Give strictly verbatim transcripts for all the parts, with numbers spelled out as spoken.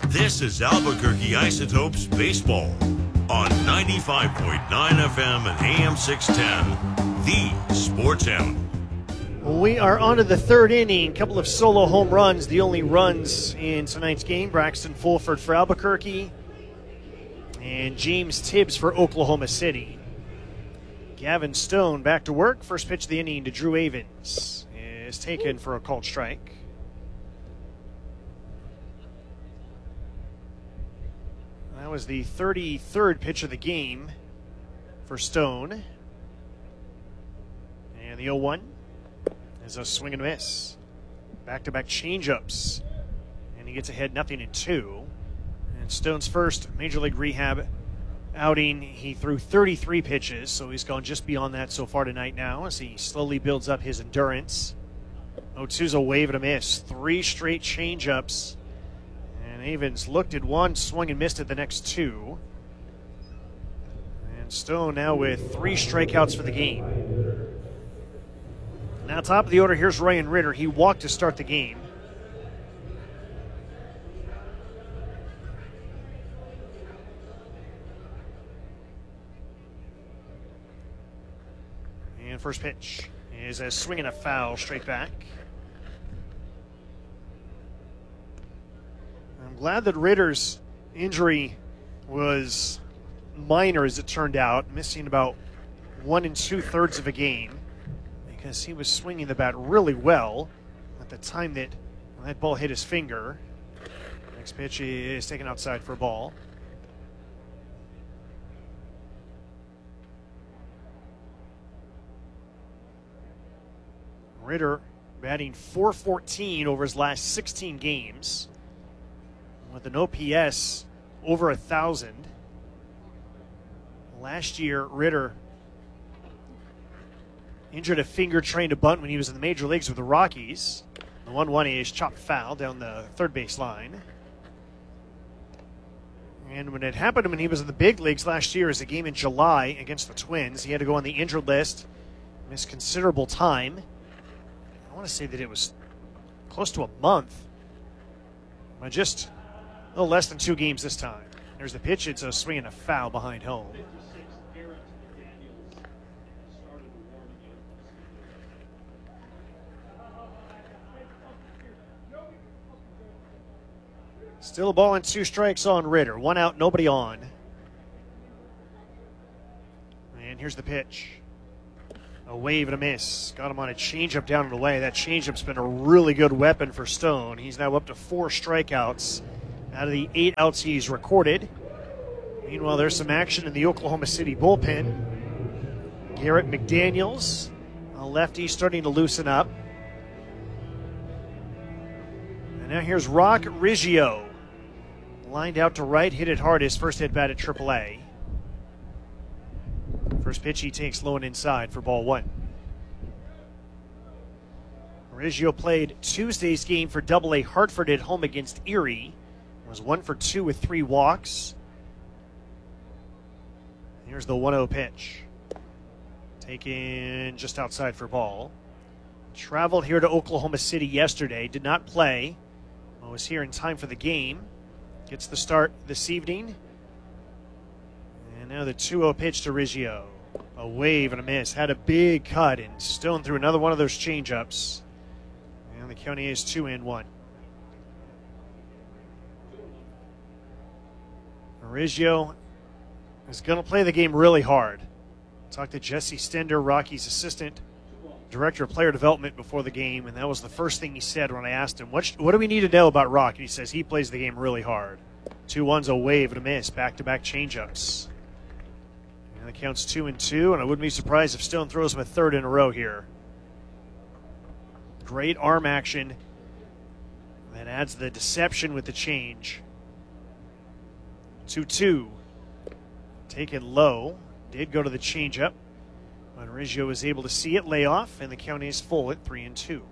This is Albuquerque Isotopes Baseball on ninety-five point nine F M and A M six ten, the Sports Animal. We are on to the third inning. A couple of solo home runs, the only runs in tonight's game. Braxton Fulford for Albuquerque and James Tibbs for Oklahoma City. Gavin Stone back to work. First pitch of the inning to Drew Avens is taken for a called strike. That was the thirty-third pitch of the game for Stone. And the oh one is a swing and miss. Back-to-back changeups. And he gets ahead nothing in two. And Stone's first Major League Rehab outing, he threw thirty-three pitches, so he's gone just beyond that so far tonight now as he slowly builds up his endurance. oh two's a wave and a miss. Three straight changeups. And Avens looked at one, swung and missed at the next two. And Stone now with three strikeouts for the game. Now top of the order, here's Ryan Ritter. He walked to start the game. And first pitch is a swing and a foul straight back. I'm glad that Ritter's injury was minor as it turned out, missing about one and two thirds of a game because he was swinging the bat really well at the time that when that ball hit his finger. Next pitch is taken outside for a ball. Ritter batting four fourteen over his last sixteen games with an O P S over a thousand. Last year, Ritter injured a finger trying to bunt when he was in the major leagues with the Rockies. The one one is chopped foul down the third base line. And when it happened when he was in the big leagues last year, is a game in July against the Twins. He had to go on the injured list, missed considerable time. I want to say that it was close to a month, but just a little less than two games this time. There's the pitch. It's a swing and a foul behind home. Still a ball and two strikes on Ritter. One out, nobody on. And here's the pitch. A wave and a miss. Got him on a changeup down and away. That changeup's been a really good weapon for Stone. He's now up to four strikeouts out of the eight outs he's recorded. Meanwhile, there's some action in the Oklahoma City bullpen. Garrett McDaniels, a lefty, starting to loosen up. And now here's Rock Riggio. Lined out to right, hit it hard, his first at bat at triple A. First pitch he takes low and inside for ball one. Riggio played Tuesday's game for double A Hartford at home against Erie. Was one for two with three walks. Here's the one oh pitch. Taken just outside for ball. Traveled here to Oklahoma City yesterday. Did not play. Was here in time for the game. Gets the start this evening. And now the two oh pitch to Riggio. A wave and a miss. Had a big cut, and Stone threw another one of those changeups. And the count is two and one. Riggio is going to play the game really hard. Talked to Jesse Stender, Rocky's assistant director of player development, before the game, and that was the first thing he said when I asked him, what, what do we need to know about Rock? And he says he plays the game really hard. Two ones, a wave and a miss, back-to-back changeups. And the count's two and two, and I wouldn't be surprised if Stone throws him a third in a row here. Great arm action that adds the deception with the change. two two. Taken low. Did go to the changeup. But Riggio was able to see it lay off, and the count is full at three and two.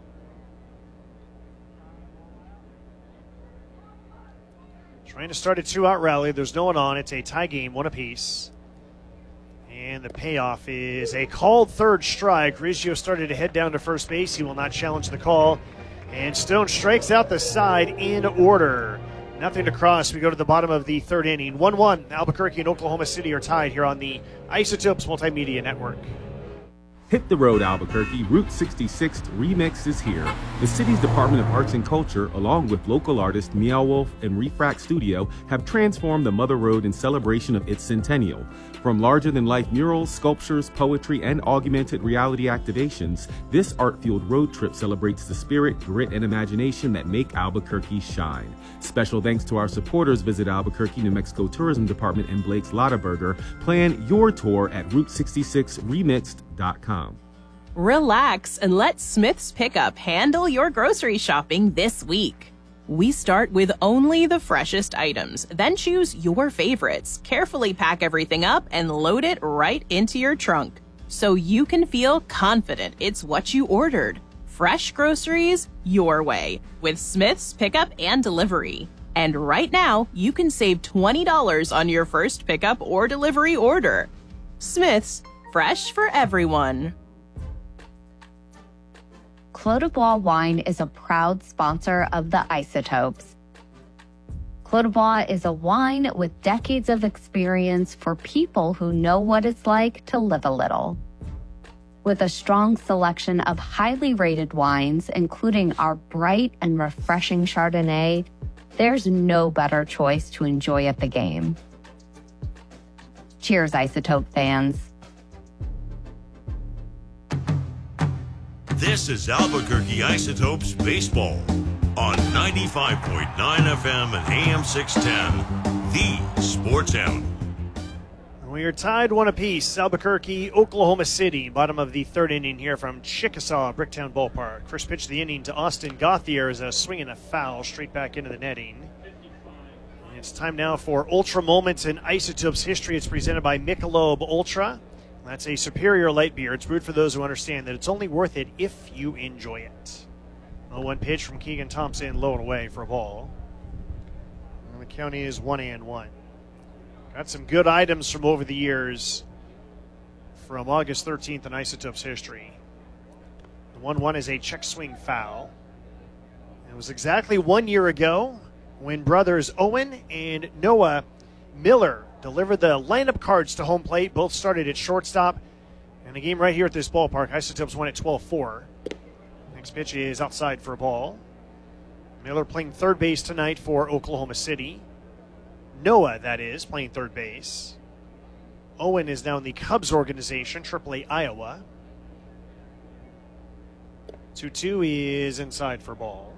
Trying to start a two-out rally. There's no one on. It's a tie game, one apiece. And the payoff is a called third strike. Riggio started to head down to first base. He will not challenge the call. And Stone strikes out the side in order. Nothing to cross. We go to the bottom of the third inning. one one. Albuquerque and Oklahoma City are tied here on the Isotopes Multimedia Network. Hit the road, Albuquerque. Route sixty-six Remix is here. The city's Department of Arts and Culture, along with local artists Meow Wolf and Refract Studio, have transformed the Mother Road in celebration of its centennial. From larger-than-life murals, sculptures, poetry, and augmented reality activations, this art-fueled road trip celebrates the spirit, grit, and imagination that make Albuquerque shine. Special thanks to our supporters. Visit Albuquerque, New Mexico Tourism Department and Blake's Lotta Burger. Plan your tour at route sixty-six remixed dot com. Relax and let Smith's Pickup handle your grocery shopping this week. We start with only the freshest items, then choose your favorites, carefully pack everything up, and load it right into your trunk, so you can feel confident it's what you ordered. Fresh groceries your way with Smith's Pickup and Delivery. And right now, you can save twenty dollars on your first pickup or delivery order. Smith's, fresh for everyone. Clos du Bois Wine is a proud sponsor of the Isotopes. Clos du Bois is a wine with decades of experience for people who know what it's like to live a little. With a strong selection of highly rated wines, including our bright and refreshing Chardonnay, there's no better choice to enjoy at the game. Cheers, Isotope fans. This is Albuquerque Isotopes Baseball on ninety-five point nine F M and A M six ten, the Sports Hound. We are tied one apiece. Albuquerque, Oklahoma City, bottom of the third inning here from Chickasaw Bricktown Ballpark. First pitch of the inning to Austin Gauthier is a swing and a foul straight back into the netting. And it's time now for Ultra Moments in Isotopes history. It's presented by Michelob Ultra. That's a superior light beer. It's brewed for those who understand that it's only worth it if you enjoy it. oh one pitch from Keegan Thompson, low and away for a ball. And the county is one and one. Got some good items from over the years from August thirteenth in Isotopes history. The one one is a check swing foul. It was exactly one year ago when brothers Owen and Noah Miller delivered the lineup cards to home plate. Both started at shortstop. And a game right here at this ballpark, Isotopes won at twelve four. Next pitch is outside for a ball. Miller playing third base tonight for Oklahoma City. Noah, that is, playing third base. Owen is now in the Cubs organization, triple A Iowa. two two is inside for a ball.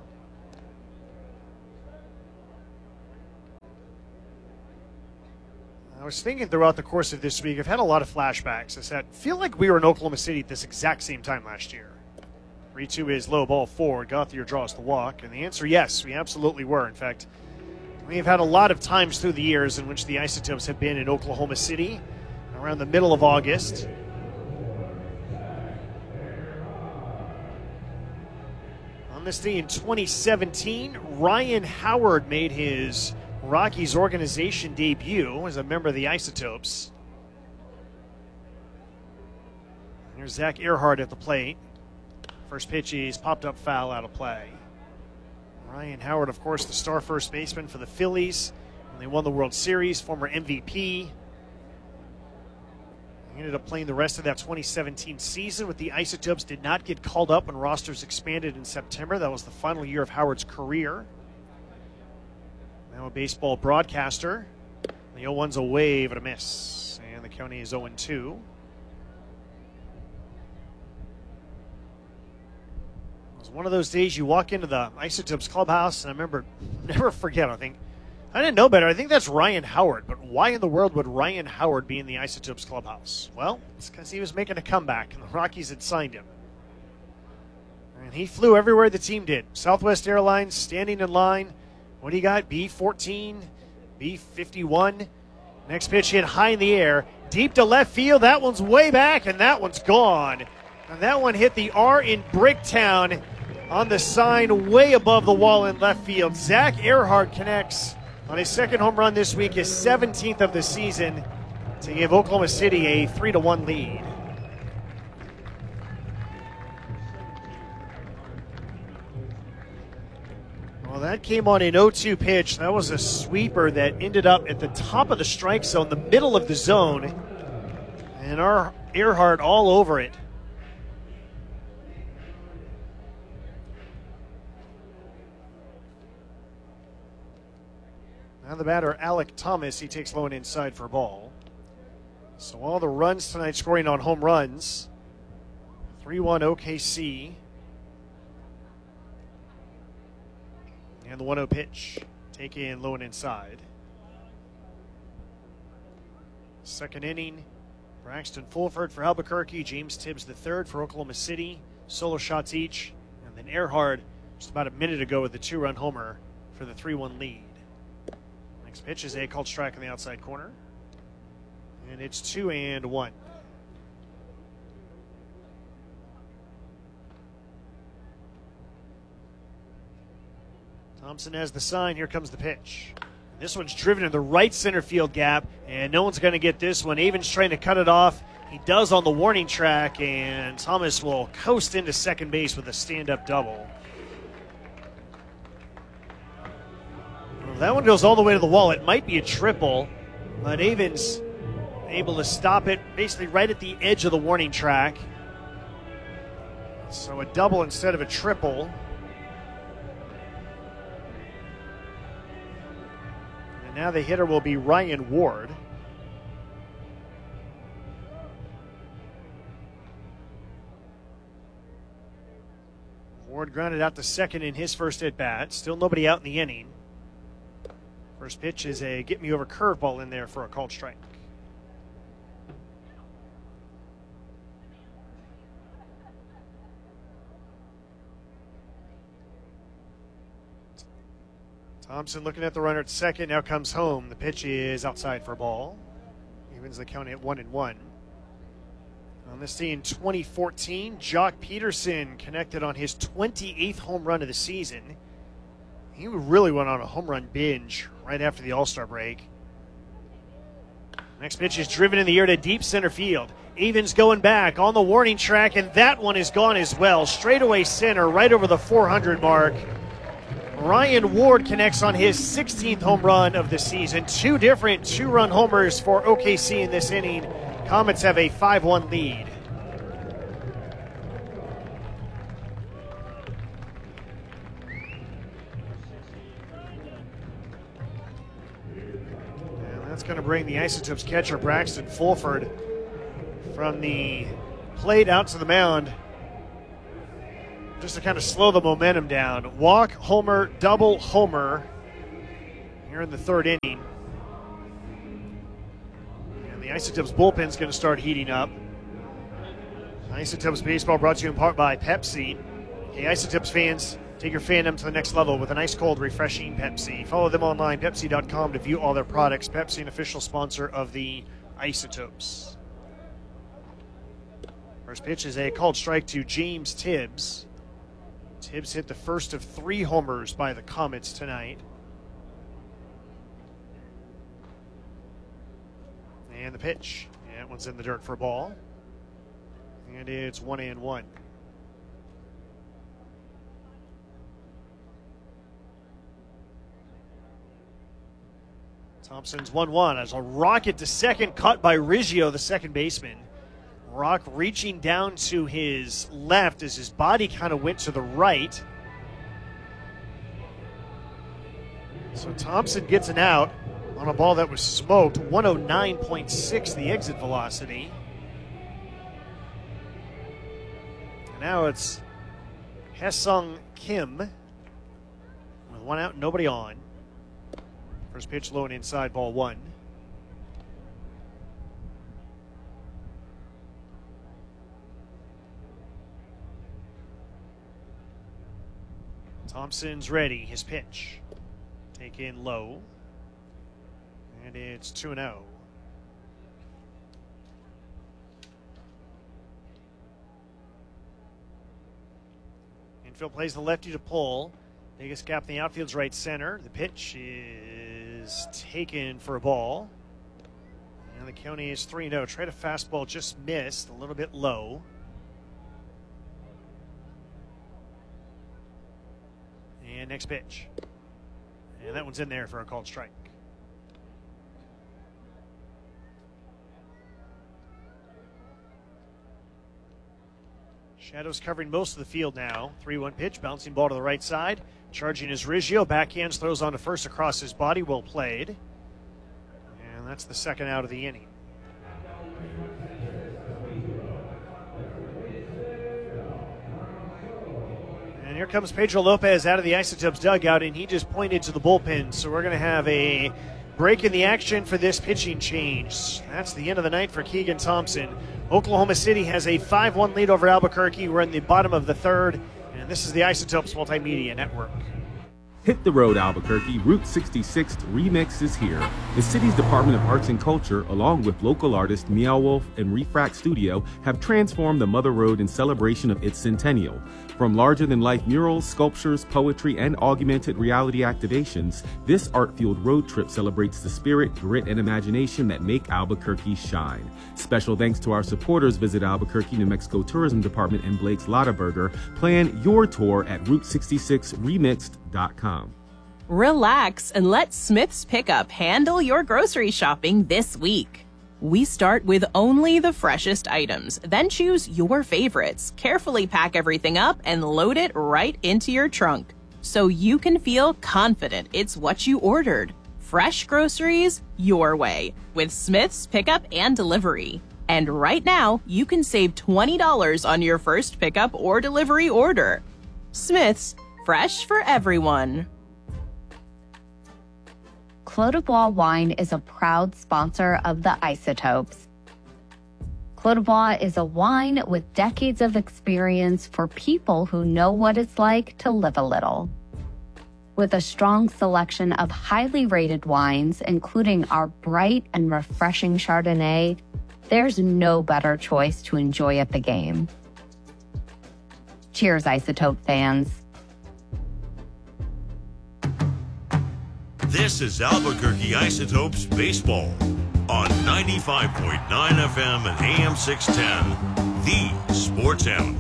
I was thinking throughout the course of this week, I've had a lot of flashbacks. I said, feel like we were in Oklahoma City at this exact same time last year. three two is low ball forward. Gauthier draws the walk. And the answer, yes, we absolutely were. In fact, we have had a lot of times through the years in which the Isotopes have been in Oklahoma City around the middle of August. On this day in twenty seventeen, Ryan Howard made his Rockies organization debut as a member of the Isotopes. Here's Zach Earhart at the plate. First pitch is popped up foul, out of play. Ryan Howard, of course, the star first baseman for the Phillies when they won the World Series, former M V P. He ended up playing the rest of that twenty seventeen season with the Isotopes. Did not get called up when rosters expanded in September. That was the final year of Howard's career. Now a baseball broadcaster. The oh one's a wave and a miss. And the county is oh and two. It was one of those days you walk into the Isotopes clubhouse, and I remember, never forget, I think, I didn't know better. I think that's Ryan Howard, but why in the world would Ryan Howard be in the Isotopes clubhouse? Well, it's because he was making a comeback, and the Rockies had signed him. And he flew everywhere the team did. Southwest Airlines, standing in line. What do you got? B fourteen, B fifty-one. Next pitch hit high in the air, deep to left field. That one's way back, and that one's gone. And that one hit the R in Bricktown on the sign way above the wall in left field. Zach Earhart connects on his second home run this week, his seventeenth of the season, to give Oklahoma City a three to one lead. Well, that came on an oh two pitch. That was a sweeper that ended up at the top of the strike zone, the middle of the zone, and our Earhart all over it. Now the batter, Alec Thomas, he takes low and inside for a ball. So all the runs tonight scoring on home runs. three one O K C. And the one oh pitch, taken low and inside. Second inning, Braxton Fulford for Albuquerque, James Tibbs the third for Oklahoma City, solo shots each, and then Earhart just about a minute ago with the two-run homer for the three one lead. Next pitch is a called strike on the outside corner, and it's two and one. Thompson has the sign. Here comes the pitch. This one's driven in the right center field gap, and no one's going to get this one. Avon's trying to cut it off. He does on the warning track, and Thomas will coast into second base with a stand-up double. Well, that one goes all the way to the wall. It might be a triple, but Avon's able to stop it basically right at the edge of the warning track. So a double instead of a triple. And now the hitter will be Ryan Ward. Ward grounded out to second in his first at bat. Still nobody out in the inning. First pitch is a get me over curveball in there for a called strike. Thompson looking at the runner at second. Now comes home. The pitch is outside for a ball. Evens the count at one and one. On this day in twenty fourteen, Jock Peterson connected on his twenty-eighth home run of the season. He really went on a home run binge right after the All-Star break. Next pitch is driven in the air to deep center field. Evans going back on the warning track, and that one is gone as well. Straightaway center, right over the four hundred mark. Ryan Ward connects on his sixteenth home run of the season. Two different two-run homers for O K C in this inning. Comets have a five one lead. And that's going to bring the Isotopes catcher Braxton Fulford from the plate out to the mound, just to kind of slow the momentum down. Walk, homer, double, homer here in the third inning. And the Isotopes bullpen is going to start heating up. Isotopes baseball brought to you in part by Pepsi. Hey, Isotopes fans, take your fandom to the next level with an ice cold, refreshing Pepsi. Follow them online, Pepsi dot com, to view all their products. Pepsi, an official sponsor of the Isotopes. First pitch is a called strike to James Tibbs. Tibbs hit the first of three homers by the Comets tonight. And the pitch. Yeah, that one's in the dirt for a ball. And it's one and one. Thompson's one one as a rocket to second, caught by Riggio, the second baseman. Rock reaching down to his left as his body kind of went to the right. So Thompson gets an out on a ball that was smoked. one oh nine point six the exit velocity. And now it's Haesung Kim with one out, nobody on. First pitch low and inside, ball one. Thompson's ready. His pitch. Take in low. And it's two and oh. Infield plays the lefty to pull. Biggest gap in the outfield's right center. The pitch is taken for a ball. And the count is three and oh. Tried a fastball, just missed. A little bit low. And next pitch. that one's in there for a called strike. Shadows covering most of the field now. three one pitch, bouncing ball to the right side. Charging is Riggio. Backhands, throws on to first across his body. Well played. And that's the second out of the inning. And here comes Pedro Lopez out of the Isotopes dugout, and he just pointed to the bullpen. So we're going to have a break in the action for this pitching change. That's the end of the night for Keegan Thompson. Oklahoma City has a five one lead over Albuquerque. We're in the bottom of the third, and this is the Isotopes Multimedia Network. Hit the road, Albuquerque. Route sixty-six Remix is here. The city's Department of Arts and Culture, along with local artists Meow Wolf and Refract Studio, have transformed the Mother Road in celebration of its centennial. From larger-than-life murals, sculptures, poetry, and augmented reality activations, this art-fueled road trip celebrates the spirit, grit, and imagination that make Albuquerque shine. Special thanks to our supporters. Visit Albuquerque, New Mexico Tourism Department and Blake's Lottaburger. Plan your tour at route sixty-six remixed dot com. Relax and let Smith's Pickup handle your grocery shopping this week. We start with only the freshest items, then choose your favorites, carefully pack everything up, and load it right into your trunk so you can feel confident it's what you ordered. Fresh groceries your way with Smith's Pickup and Delivery. And right now, you can save twenty dollars on your first pickup or delivery order. Smith's, fresh for everyone. Clos du Bois Wine is a proud sponsor of the Isotopes. Clos du Bois is a wine with decades of experience for people who know what it's like to live a little. With a strong selection of highly rated wines, including our bright and refreshing Chardonnay, there's no better choice to enjoy at the game. Cheers, Isotope fans. This is Albuquerque Isotopes Baseball on ninety-five point nine F M and A M six ten, the Sports Animal.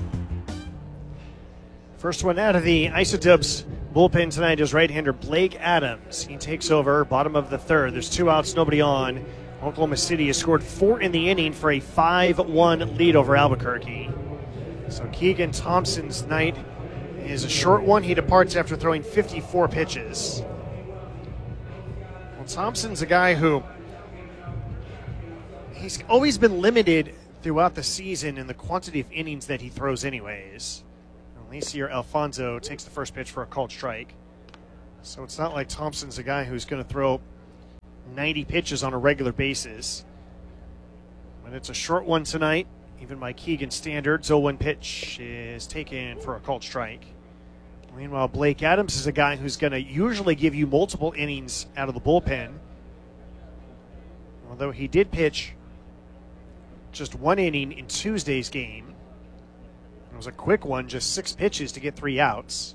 First one out of the Isotopes bullpen tonight is right-hander Blake Adams. He takes over, bottom of the third. There's two outs, nobody on. Oklahoma City has scored four in the inning for a five one lead over Albuquerque. So Keegan Thompson's night is a short one. He departs after throwing fifty-four pitches. Well, Thompson's a guy who he's always been limited throughout the season in the quantity of innings that he throws anyways. Alicia Alfonso takes the first pitch for a called strike. So it's not like Thompson's a guy who's going to throw ninety pitches on a regular basis. But it's a short one tonight, even by Keegan standards. oh one pitch is taken for a called strike. Meanwhile, Blake Adams is a guy who's going to usually give you multiple innings out of the bullpen. Although he did pitch just one inning in Tuesday's game. It was a quick one, just six pitches to get three outs.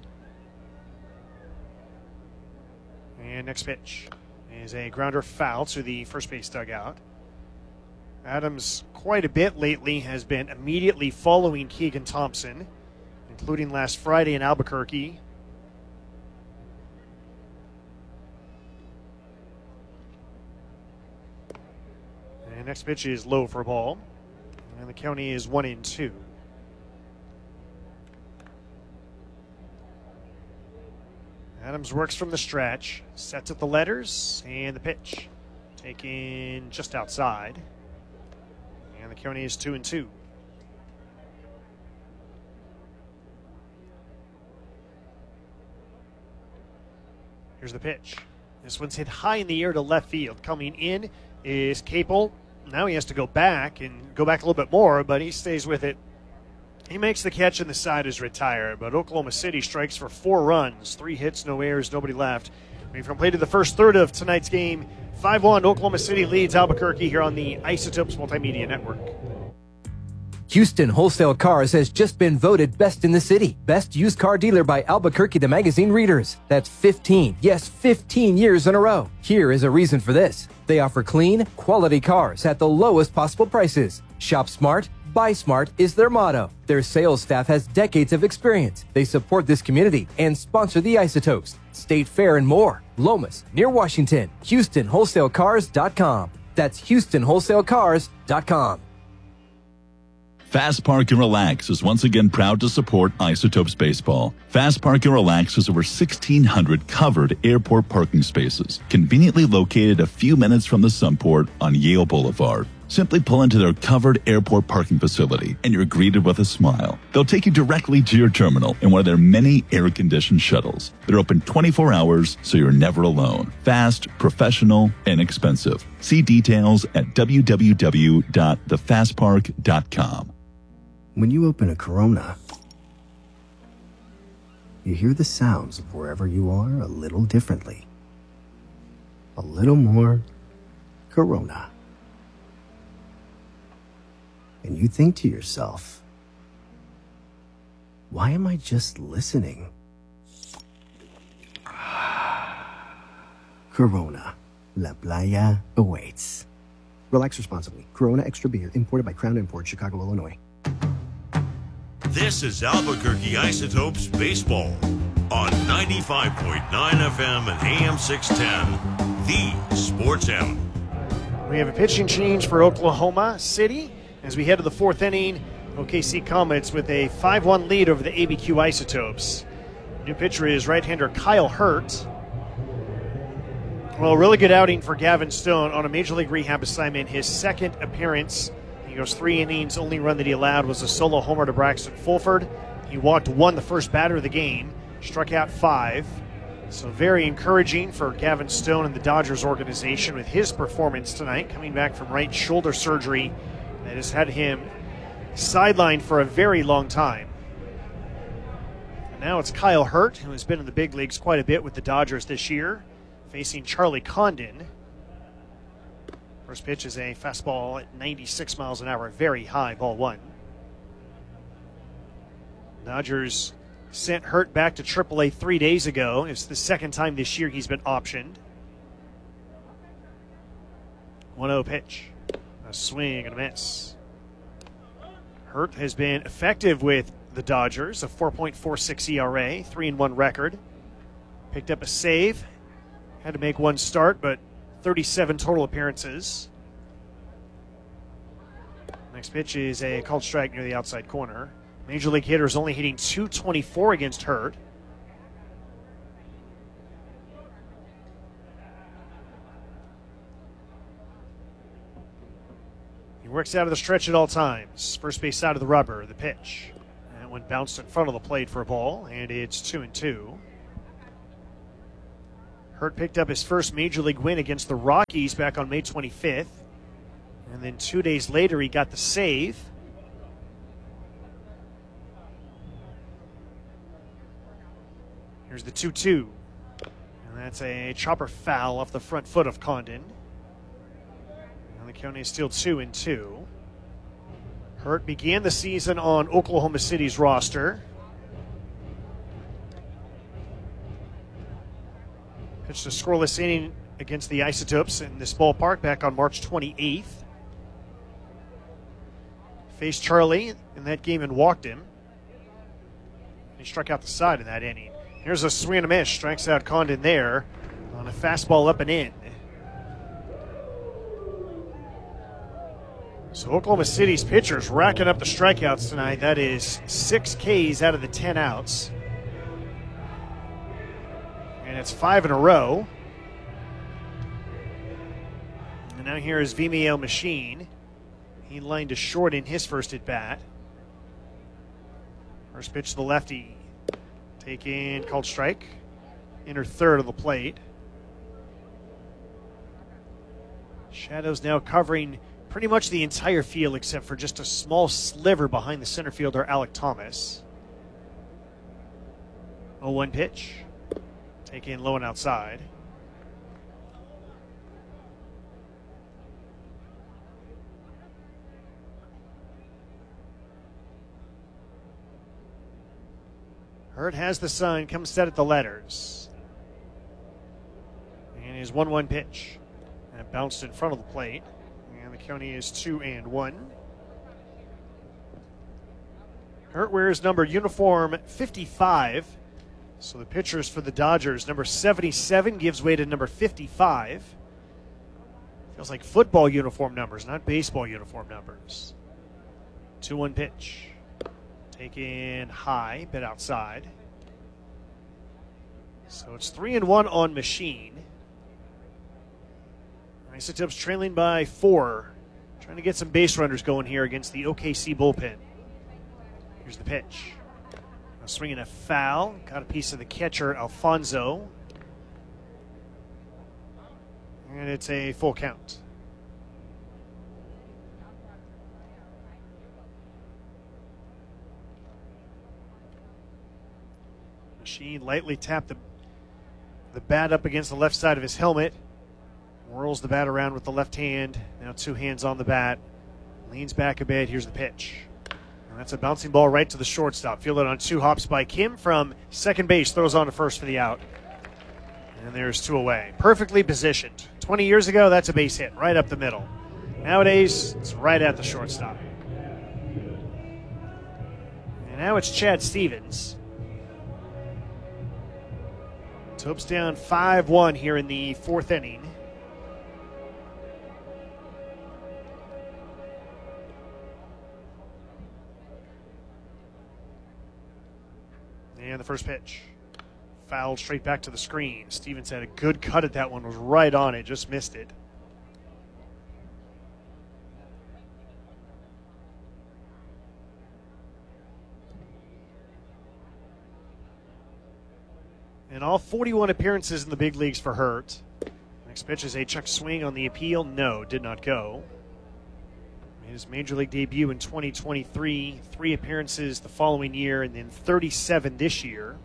And next pitch is a grounder foul to the first base dugout. Adams, quite a bit lately, has been immediately following Keegan Thompson, including last Friday in Albuquerque. And next pitch is low for a ball. And the county is one and two. Adams works from the stretch, sets at the letters, and the pitch taken just outside. And the county is two and two. Here's the pitch. This one's hit high in the air to left field. Coming in is Capel. Now he has to go back and go back a little bit more, but he stays with it. He makes the catch and the side is retired, but Oklahoma City strikes for four runs, three hits, no errors, nobody left. We've completed the first third of tonight's game. five one, Oklahoma City leads Albuquerque here on the Isotopes Multimedia Network. Houston Wholesale Cars has just been voted best in the city. Best used car dealer by Albuquerque the magazine readers. That's fifteen, yes, fifteen years in a row. Here is a reason for this. They offer clean, quality cars at the lowest possible prices. Shop smart, Buy Smart is their motto. Their sales staff has decades of experience. They support this community and sponsor the Isotopes, State Fair, and more. Lomas, near Washington. Houston Wholesale Cars dot com. That's Houston Wholesale Cars dot com. Fast Park and Relax is once again proud to support Isotopes Baseball. Fast Park and Relax has over sixteen hundred covered airport parking spaces, conveniently located a few minutes from the Sunport on Yale Boulevard. Simply pull into their covered airport parking facility and you're greeted with a smile. They'll take you directly to your terminal in one of their many air-conditioned shuttles. They're open twenty-four hours, so you're never alone. Fast, professional, inexpensive. See details at w w w dot the fast park dot com. When you open a Corona, you hear the sounds of wherever you are a little differently. A little more Corona. And you think to yourself, why am I just listening? Corona. La Playa awaits. Relax responsibly. Corona Extra Beer, imported by Crown Imports, Chicago, Illinois. This is Albuquerque Isotopes Baseball on ninety-five point nine F M and A M six ten, the Sports Animal. We have a pitching change for Oklahoma City. As we head to the fourth inning, O K C Comets with a five one lead over the A B Q Isotopes. New pitcher is right-hander Kyle Hurt. Well, a really good outing for Gavin Stone on a Major League Rehab assignment. His second appearance. He goes three innings. Only run that he allowed was a solo homer to Braxton Fulford. He walked one, the first batter of the game. Struck out five. So very encouraging for Gavin Stone and the Dodgers organization with his performance tonight, coming back from right shoulder surgery that has had him sidelined for a very long time. And now it's Kyle Hurt, who has been in the big leagues quite a bit with the Dodgers this year, facing Charlie Condon. First pitch is a fastball at ninety-six miles an hour, very high, ball one. Dodgers sent Hurt back to triple A three days ago. It's the second time this year he's been optioned. one oh pitch. A swing and a miss. Hurt has been effective with the Dodgers, a four point four six E R A, three and one record. Picked up a save. Had to make one start, but thirty-seven total appearances. Next pitch is a called strike near the outside corner. Major League hitters only hitting two twenty-four against Hurt. He works out of the stretch at all times. First base side of the rubber, the pitch. That one bounced in front of the plate for a ball, and it's two and two. Hurt picked up his first Major League win against the Rockies back on May twenty-fifth. And then two days later, he got the save. Here's the two two. And that's a chopper foul off the front foot of Condon. And the count is still two and two. Hurt began the season on Oklahoma City's roster. Pitched a scoreless inning against the Isotopes in this ballpark back on March twenty-eighth. Faced Charlie in that game and walked him. He struck out the side in that inning. Here's a swing and a miss. Strikes out Condon there on a fastball up and in. So Oklahoma City's pitchers racking up the strikeouts tonight. That is six Ks out of the ten outs. And it's five in a row. And now here is Vimeo Machine. He lined to short in his first at bat. First pitch to the lefty. Taken, called strike. Inner third of the plate. Shadows now covering pretty much the entire field except for just a small sliver behind the center fielder, Alec Thomas. oh one pitch. Taken low and outside. Hurt has the sun, comes set at the letters. And his one one pitch. And it bounced in front of the plate. And the count is two and one. Hurt wears number uniform fifty-five. So the pitchers for the Dodgers, number seventy-seven gives way to number fifty-five. Feels like football uniform numbers, not baseball uniform numbers. two one pitch. Taken high, bit outside. So it's three and one on Machine. Isotopes trailing by four. Trying to get some base runners going here against the O K C bullpen. Here's the pitch. A swing and a foul. Got a piece of the catcher, Alfonso. And it's a full count. Machine lightly tapped the, the bat up against the left side of his helmet. Whirls the bat around with the left hand. Now two hands on the bat. Leans back a bit. Here's the pitch. And that's a bouncing ball right to the shortstop. Fielded on two hops by Kim from second base. Throws on to first for the out. And there's two away. Perfectly positioned. twenty years ago, that's a base hit right up the middle. Nowadays, it's right at the shortstop. And now it's Chad Stevens. Topes down five one here in the fourth inning. And the first pitch. Fouled straight back to the screen. Stevens had a good cut at that one. Was right on it. Just missed it. And all forty-one appearances in the big leagues for Hurt. Next pitch is a check swing on the appeal. No, did not go. His major league debut in twenty twenty-three, three appearances the following year, and then thirty-seven this year.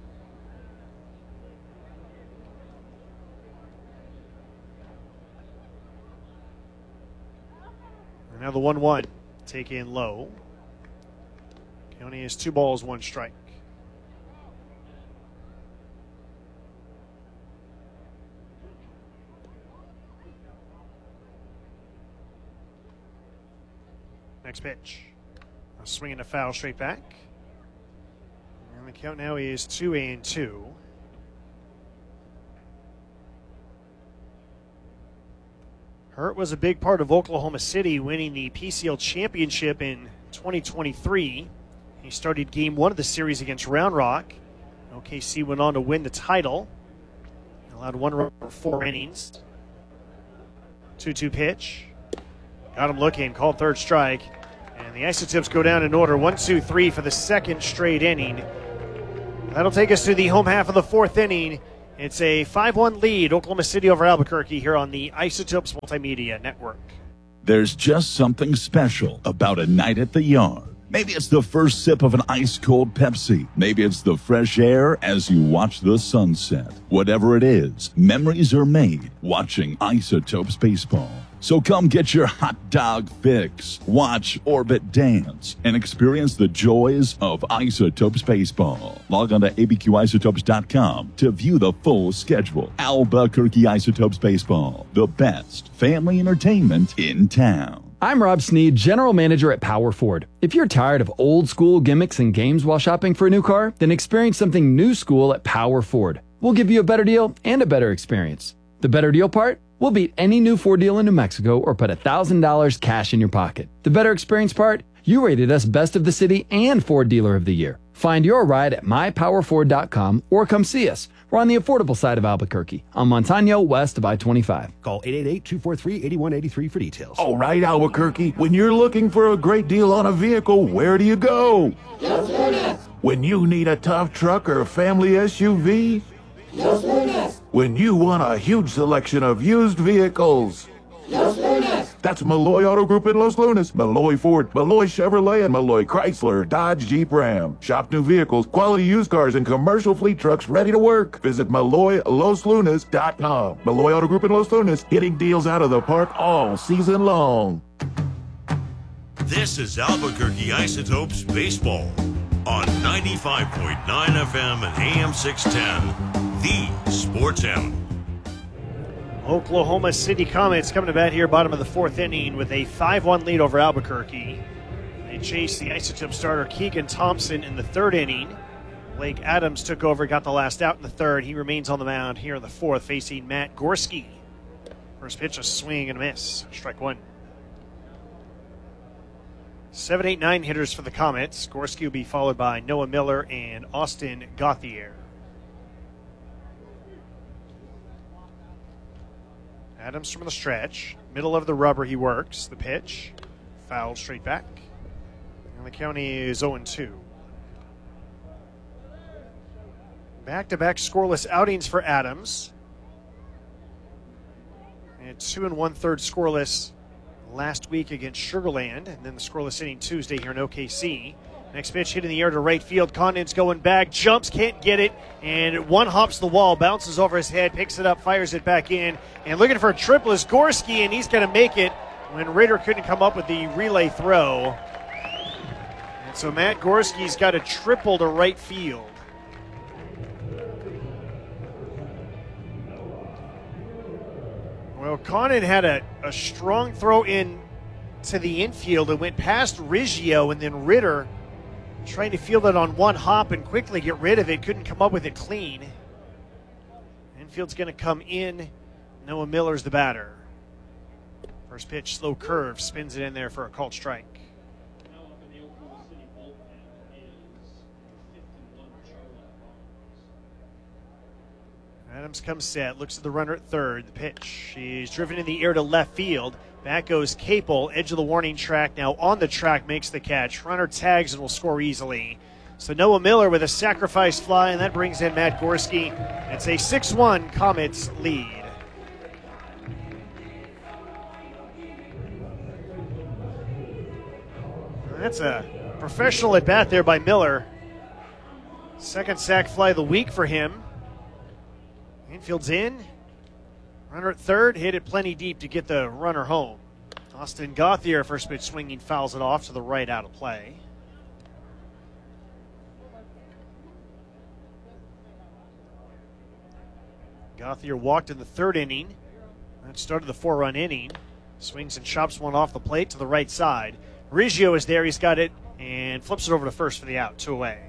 And now the one one, take in low. County has two balls, one strike. Next pitch. A swing and a foul straight back. And the count now is two and two. Hurt was a big part of Oklahoma City winning the P C L championship in twenty twenty-three. He started game one of the series against Round Rock. O K C went on to win the title. Allowed one run for four innings. two two pitch. Got him looking, called third strike. And the Isotopes go down in order, one, two, three for the second straight inning. That'll take us to the home half of the fourth inning. It's a five one lead, Oklahoma City over Albuquerque here on the Isotopes Multimedia Network. There's just something special about a night at the yard. Maybe it's the first sip of an ice-cold Pepsi. Maybe it's the fresh air as you watch the sunset. Whatever it is, memories are made watching Isotopes Baseball. So come get your hot dog fix, watch Orbit dance, and experience the joys of Isotopes Baseball. Log on to A B Q isotopes dot com to view the full schedule. Albuquerque Isotopes Baseball, the best family entertainment in town. I'm Rob Sneed, General Manager at Power Ford. If you're tired of old school gimmicks and games while shopping for a new car, then experience something new school at Power Ford. We'll give you a better deal and a better experience. The better deal part? We'll beat any new Ford deal in New Mexico or put one thousand dollars cash in your pocket. The better experience part? You rated us Best of the City and Ford Dealer of the Year. Find your ride at my power ford dot com or come see us. We're on the affordable side of Albuquerque, on Montano, west of I twenty-five. Call eight eight eight, two four three, eight one eight three for details. All right, Albuquerque, when you're looking for a great deal on a vehicle, where do you go? Los Lunas. When you need a tough truck or family S U V? Los Lunas. When you want a huge selection of used vehicles? Los Lunas. That's Malloy Auto Group in Los Lunas. Malloy Ford, Malloy Chevrolet, and Malloy Chrysler, Dodge, Jeep, Ram. Shop new vehicles, quality used cars, and commercial fleet trucks ready to work. Visit Malloy Los Lunas dot com. Malloy Auto Group in Los Lunas, hitting deals out of the park all season long. This is Albuquerque Isotopes Baseball on ninety-five point nine F M and A M six ten, the Sports Animal. Oklahoma City Comets coming to bat here, bottom of the fourth inning with a five one lead over Albuquerque. They chased the Isotope starter Keegan Thompson in the third inning. Blake Adams took over, got the last out in the third. He remains on the mound here in the fourth, facing Matt Gorski. First pitch, a swing and a miss. Strike one. Seven, eight, nine hitters for the Comets. Gorski will be followed by Noah Miller and Austin Gauthier. Adams from the stretch. Middle of the rubber he works. The pitch. Fouled straight back. And the count is oh and two. Back-to-back scoreless outings for Adams. And two and one-third scoreless last week against Sugar Land, and then the scoreless inning Tuesday here in O K C. Next pitch hit in the air to right field. Condon's going back, jumps, can't get it, and one hops the wall, bounces over his head, picks it up, fires it back in, and looking for a triple is Gorski, and he's going to make it when Ritter couldn't come up with the relay throw. And so Matt Gorski's got a triple to right field. Well, Condon had a, a strong throw in to the infield. It went past Riggio, and then Ritter trying to field it on one hop and quickly get rid of it. Couldn't come up with it clean. Infield's going to come in. Noah Miller's the batter. First pitch, slow curve, spins it in there for a called strike. Adams comes set, looks at the runner at third. The pitch, he's driven in the air to left field. Back goes Capel, edge of the warning track. Now on the track, makes the catch. Runner tags and will score easily. So Noah Miller with a sacrifice fly, and that brings in Matt Gorski. It's a six one Comets lead. That's a professional at bat there by Miller. Second sack fly of the week for him. Infield's in. Runner at third, hit it plenty deep to get the runner home. Austin Gauthier, first pitch swinging, fouls it off to the right, out of play. Gauthier walked in the third inning. That started the four-run inning. Swings and chops one off the plate to the right side. Riggio is there, he's got it, and flips it over to first for the out, two away.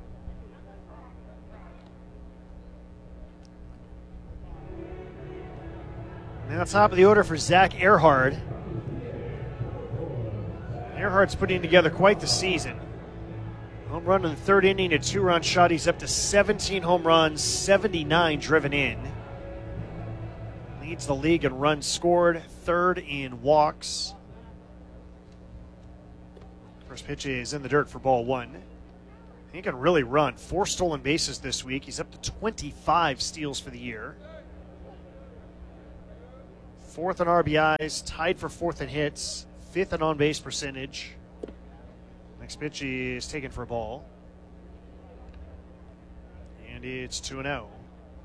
Now top of the order for Zach Earhart. Earhart's putting together quite the season. Home run in the third inning, a two-run shot. He's up to seventeen home runs, seventy-nine driven in. Leads the league in runs scored, third in walks. First pitch is in the dirt for ball one. He can really run. Four stolen bases this week. He's up to twenty-five steals for the year. Fourth in R B Is, tied for fourth in hits, fifth in on-base percentage. Next pitch is taken for a ball. And it's two and oh.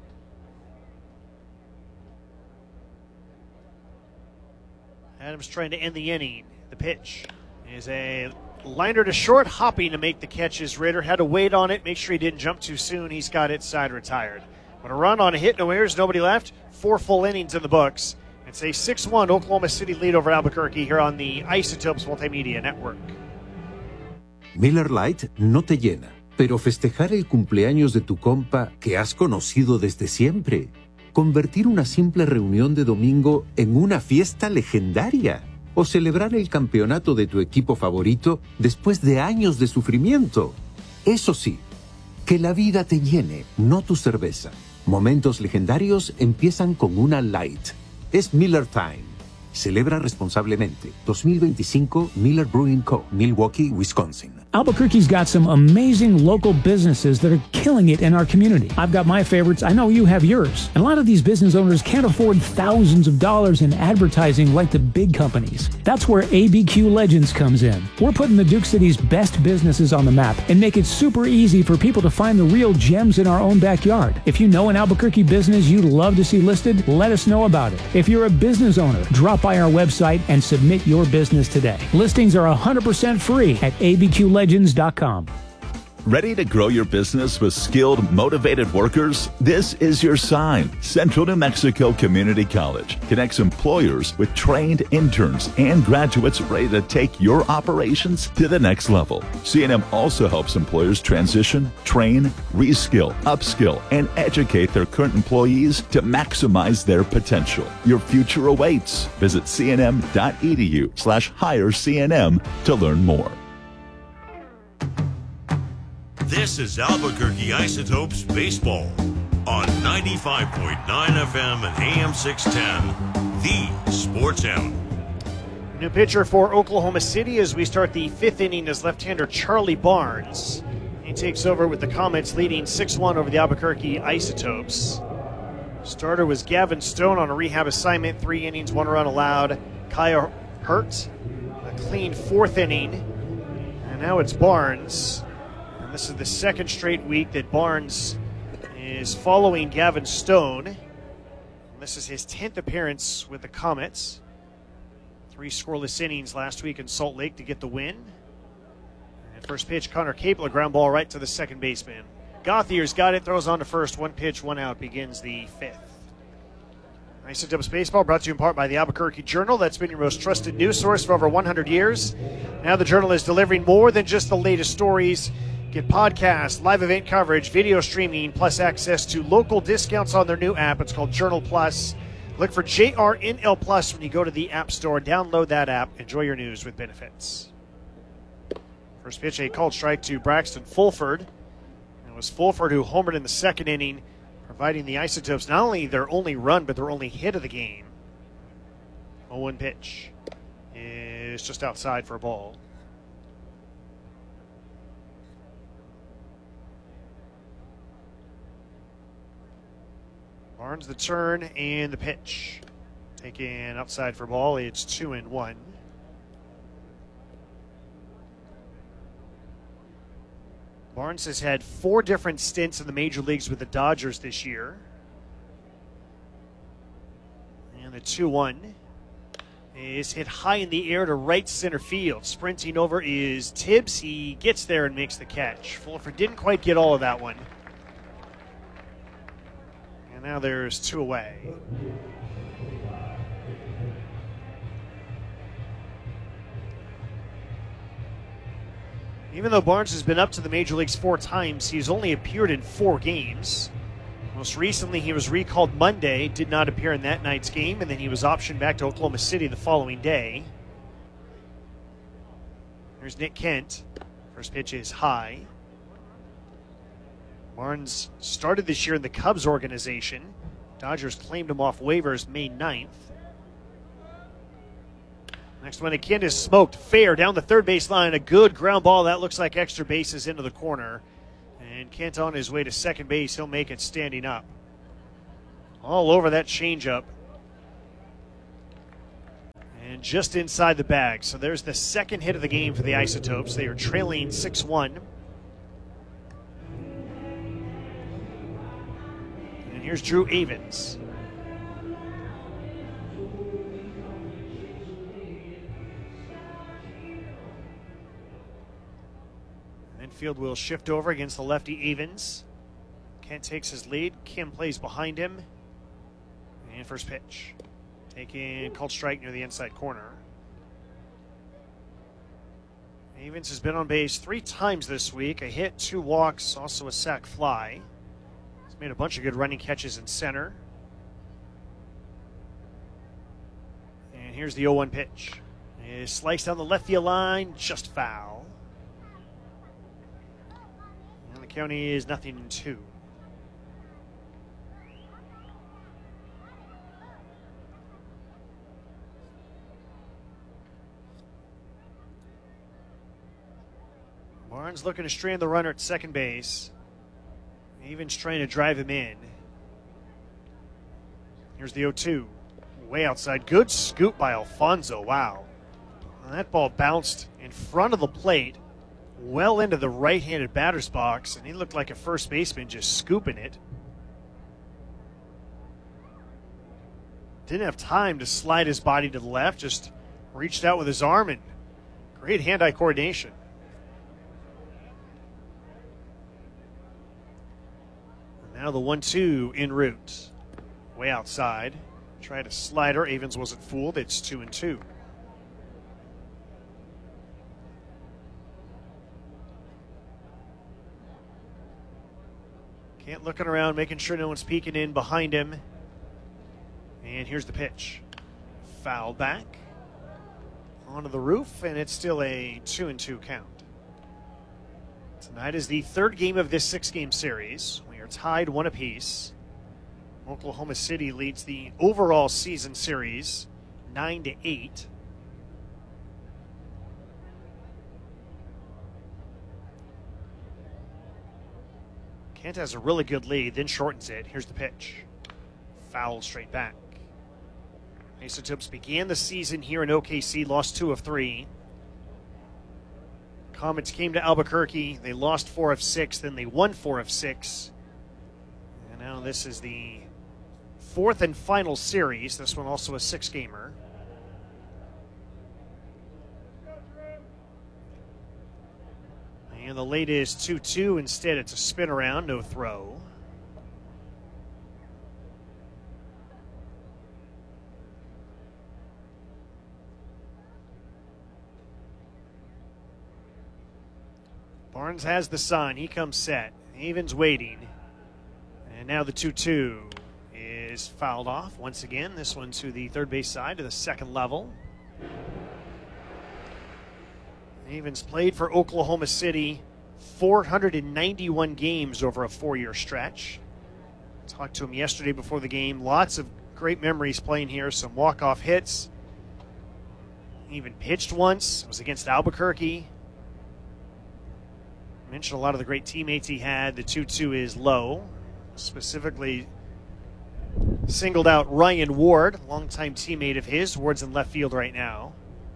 Adams trying to end the inning. The pitch is a liner to short, hopping to make the catch as Ritter had to wait on it, make sure he didn't jump too soon. He's got it side retired. But a run on a hit, no errors, nobody left. Four full innings in the books. It's a six one Oklahoma City lead over Albuquerque here on the Isotopes Multimedia Network. Miller Lite no te llena, pero festejar el cumpleaños de tu compa que has conocido desde siempre. Convertir una simple reunión de domingo en una fiesta legendaria. O celebrar el campeonato de tu equipo favorito después de años de sufrimiento. Eso sí, que la vida te llene, no tu cerveza. Momentos legendarios empiezan con una Light. Es Miller Time. Celebra responsablemente. dos mil veinticinco Miller Brewing Co., Milwaukee, Wisconsin. Albuquerque's got some amazing local businesses that are killing it in our community. I've got my favorites. I know you have yours. And a lot of these business owners can't afford thousands of dollars in advertising like the big companies. That's where A B Q Legends comes in. We're putting the Duke City's best businesses on the map and make it super easy for people to find the real gems in our own backyard. If you know an Albuquerque business you'd love to see listed, let us know about it. If you're a business owner, drop by our website and submit your business today. Listings are one hundred percent free at A B Q legends dot com. Ready to grow your business with skilled, motivated workers? This is your sign. Central New Mexico Community College connects employers with trained interns and graduates ready to take your operations to the next level. C N M also helps employers transition, train, reskill, upskill, and educate their current employees to maximize their potential. Your future awaits. Visit cnm.edu slash hire CNM to learn more. This is Albuquerque Isotopes Baseball on ninety-five point nine F M and A M six ten, the Sports Animal. New pitcher for Oklahoma City as we start the fifth inning is left-hander Charlie Barnes. He takes over with the Comets leading six one over the Albuquerque Isotopes. Starter was Gavin Stone on a rehab assignment, three innings, one run allowed. Kyle Hurt, a clean fourth inning. And now it's Barnes. This is the second straight week that Barnes is following Gavin Stone. And this is his tenth appearance with the Comets. Three scoreless innings last week in Salt Lake to get the win. And first pitch, Connor Capel, a ground ball right to the second baseman. Gauthier's got it, throws on to first. One pitch, one out, begins the fifth. Isotopes Baseball brought to you in part by the Albuquerque Journal. That's been your most trusted news source for over one hundred years. Now the Journal is delivering more than just the latest stories. Get podcasts, live event coverage, video streaming, plus access to local discounts on their new app. It's called Journal Plus. Look for J R N L Plus when you go to the App Store. Download that app. Enjoy your news with benefits. First pitch, a called strike to Braxton Fulford. It was Fulford who homered in the second inning, providing the Isotopes not only their only run, but their only hit of the game. oh one pitch is just outside for a ball. Barnes the turn and the pitch. Taken outside for ball. It's two and one. Barnes has had four different stints in the major leagues with the Dodgers this year. And the two one is hit high in the air to right center field. Sprinting over is Tibbs. He gets there and makes the catch. Fulford didn't quite get all of that one. And now there's two away. Even though Barnes has been up to the major leagues four times, he's only appeared in four games. Most recently, he was recalled Monday, did not appear in that night's game, and then he was optioned back to Oklahoma City the following day. Here's Nick Kent. First pitch is high. Barnes started this year in the Cubs organization. Dodgers claimed him off waivers May ninth. Next one, Kent is smoked fair down the third base line. A good ground ball. That looks like extra bases into the corner. And Kent on his way to second base. He'll make it standing up. All over that changeup. And just inside the bag. So there's the second hit of the game for the Isotopes. They are trailing six one. And here's Drew Avens. Field will shift over against the lefty Avens. Kent takes his lead. Kim plays behind him. And first pitch. Taking called strike near the inside corner. Avens has been on base three times this week. A hit, two walks, also a sac fly. He's made a bunch of good running catches in center. And here's the oh one pitch. It's sliced down the left field line, just foul. County is nothing in two. Barnes looking to strand the runner at second base. Evans trying to drive him in. Here's the oh two. Way outside. Good scoop by Alfonso. Wow. And that ball bounced in front of the plate. Well into the right-handed batter's box, and he looked like a first baseman just scooping it. Didn't have time to slide his body to the left, just reached out with his arm, and great hand-eye coordination. Now the one two en route. Way outside. Tried a slider. Avens wasn't fooled. It's two and two. Kent looking around, making sure no one's peeking in behind him. And here's the pitch. Foul back. Onto the roof, and it's still a two and two count. Tonight is the third game of this six-game series. We are tied one apiece. Oklahoma City leads the overall season series nine to eight. Kent has a really good lead, then shortens it. Here's the pitch. Foul straight back. Isotopes began the season here in O K C, lost two of three. Comets came to Albuquerque. They lost four of six, then they won four of six. And now this is the fourth and final series. This one also a six-gamer. And the late is two two. Instead, it's a spin around, no throw. Barnes has the sign. He comes set. Avens waiting. And now the two two is fouled off once again. This one to the third base side, to the second level. Avens played for Oklahoma City four hundred ninety-one games over a four-year stretch. Talked to him yesterday before the game. Lots of great memories playing here. Some walk-off hits. He even pitched once. It was against Albuquerque. I mentioned a lot of the great teammates he had. The two two is low. Specifically singled out Ryan Ward, longtime teammate of his. Ward's in left field right now.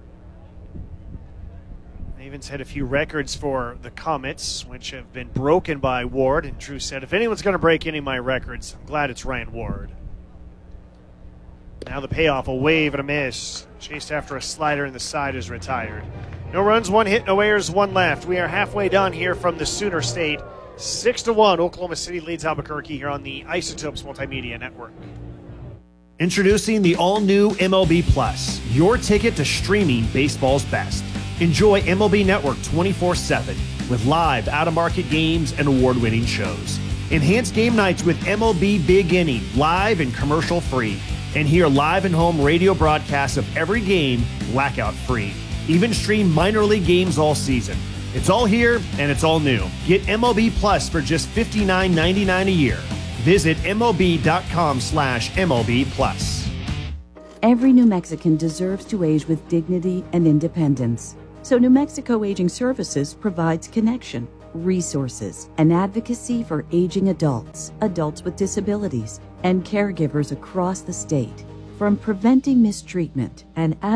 Avens had a few records for the Comets, which have been broken by Ward. And Drew said, if anyone's going to break any of my records, I'm glad it's Ryan Ward. Now the payoff, a wave and a miss. Chased after a slider, and the side is retired. No runs, one hit, no errors, one left. We are halfway done here from the Sooner State. Six to one, Oklahoma City leads Albuquerque here on the Isotopes Multimedia Network. Introducing the all-new M L B Plus, your ticket to streaming baseball's best. Enjoy M L B Network twenty-four seven with live out-of-market games and award-winning shows. Enhance game nights with M L B Big Inning, live and commercial-free. And hear live and home radio broadcasts of every game, blackout-free. Even stream minor league games all season. It's all here, and it's all new. Get M L B Plus for just fifty-nine ninety-nine a year. Visit MLB.com slash MLB Plus. Every New Mexican deserves to age with dignity and independence. So New Mexico Aging Services provides connection, resources, and advocacy for aging adults, adults with disabilities, and caregivers across the state. From preventing mistreatment and